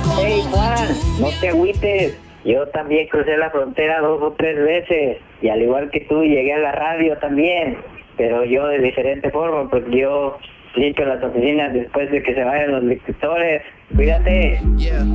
Hey Juan, no te agüites. Yo también crucé la frontera 2 o 3 veces y al igual que tú llegué a la radio también, pero yo de diferente forma, pues yo limpio las oficinas después de que se vayan los lectores. Cuídate.